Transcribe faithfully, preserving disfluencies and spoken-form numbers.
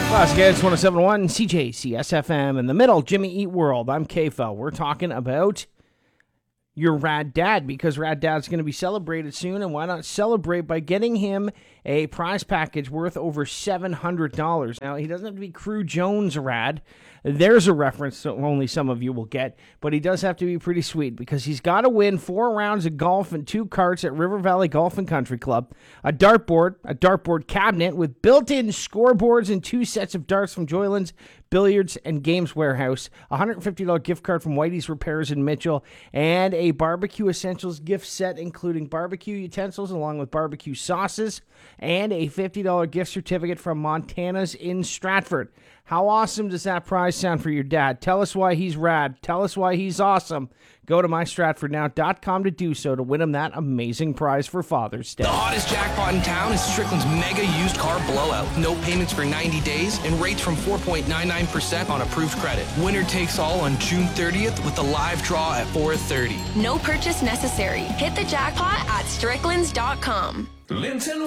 Classic Hits one oh seven point one, C J C S F M in the middle, Jimmy Eat World. I'm K-Fel. We're talking about your Rad Dad, because Rad Dad's going to be celebrated soon, and why not celebrate by getting him a prize package worth over seven hundred dollars. Now, he doesn't have to be Crew Jones Rad. There's a reference that only some of you will get, but he does have to be pretty sweet, because he's got to win four rounds of golf and two carts at River Valley Golf and Country Club, a dartboard, a dartboard cabinet with built-in scoreboards and two sets of darts from Joyland's Billiards and Games Warehouse, a one hundred fifty dollars gift card from Whitey's Repairs in Mitchell, and a barbecue essentials gift set including barbecue utensils along with barbecue sauces, and a fifty dollars gift certificate from Montana's in Stratford. How awesome does that prize sound for your dad? Tell us why he's rad. Tell us why he's awesome. Go to my stratford now dot com to do so to win him that amazing prize for Father's Day. The hottest jackpot in town is Strickland's Mega Used Car Blowout. No payments for ninety days and rates from four point nine nine percent on approved credit. Winner takes all on June thirtieth with a live draw at four thirty. No purchase necessary. Hit the jackpot at stricklands dot com. Linton